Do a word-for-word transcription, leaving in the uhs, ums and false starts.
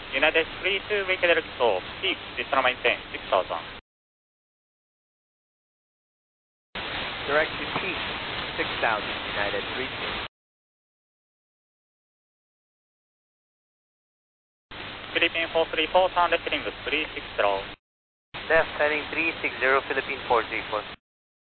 United three two, wake direct to keep, Vistara maintain, six thousand. Direct to keep, six thousand, United three two. Philippine four three four, sound left heading three six zero. Left heading three six zero, Philippine four three four.